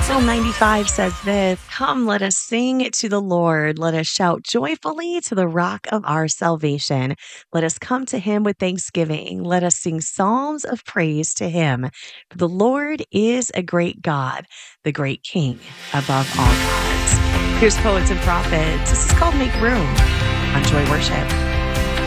Psalm 95 says this: Come, let us sing to the Lord. Let us shout joyfully to the rock of our salvation. Let us come to him with thanksgiving. Let us sing psalms of praise to him. For the Lord is a great God, the great King above all gods. Here's Poets and Prophets. This is called Make Room on Joy Worship.